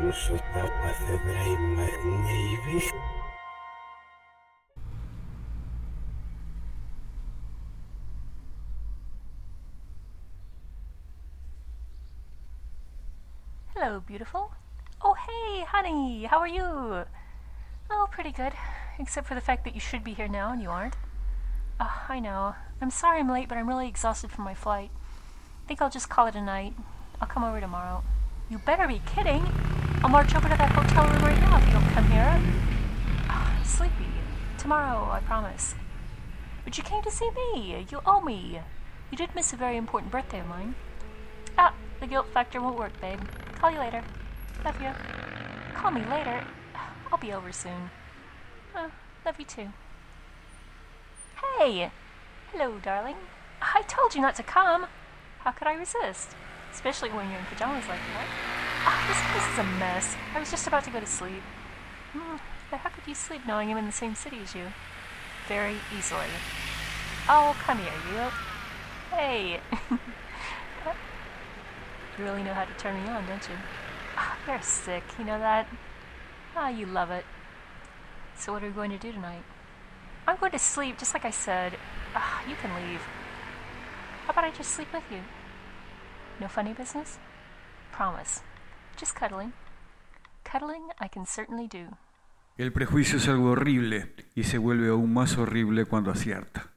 Hello, beautiful. Oh, hey, honey, how are you? Oh, pretty good. Except for the fact that you should be here now and you aren't. I know. I'm sorry I'm late, but I'm really exhausted from my flight. Think I'll just call it a night. I'll come over tomorrow. You better be kidding. I'll march over to that hotel room right now if you don't come here. Sleepy. Tomorrow, I promise. But you came to see me. You owe me. You did miss a very important birthday of mine. The guilt factor won't work, babe. Call you later. Love you. Call me later. I'll be over soon. Love you too. Hey! Hello, darling. I told you not to come. How could I resist? Especially when you're in pajamas like that. This place is a mess. I was just about to go to sleep. But how could you sleep knowing I'm in the same city as you? Very easily. Oh, come here, you. Hey! You really know how to turn me on, don't you? You're sick, you know that? You love it. So what are we going to do tonight? I'm going to sleep, just like I said. You can leave. How about I just sleep with you? No funny business? Promise. Just cuddling. Cuddling I can certainly do. El prejuicio es algo horrible y se vuelve aún más horrible cuando acierta.